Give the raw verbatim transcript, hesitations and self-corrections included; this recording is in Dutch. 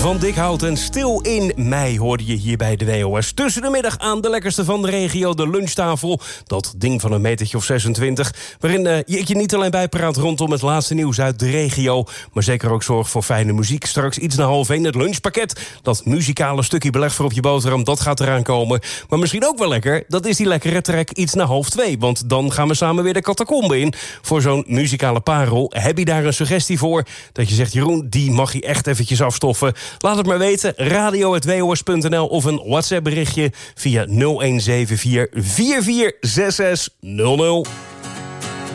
Van Dikhout en Stil in Mei hoorde je hier bij de W O S. Tussen de middag aan de lekkerste van de regio, de lunchtafel. Dat ding van een metertje of zesentwintig. Waarin uh, ik je niet alleen bijpraat rondom het laatste nieuws uit de regio, maar zeker ook zorg voor fijne muziek. Straks iets na half één het lunchpakket. Dat muzikale stukje beleg voor op je boterham, dat gaat eraan komen. Maar misschien ook wel lekker, dat is die lekkere track iets na half twee. Want dan gaan we samen weer de catacombe in voor zo'n muzikale parel. Heb je daar een suggestie voor? Dat je zegt, Jeroen, die mag je echt eventjes afstoffen. Laat het maar weten, radio at w o s punt n l of een WhatsApp berichtje via nul een zeven vier vier vier zes zes nul nul.